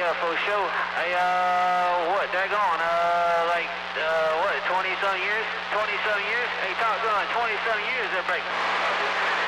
yeah, for sure. Hey, what, daggone, like, what, 20-some years? 20-some years? Hey, Top Gun, 20-some years, they're breaking.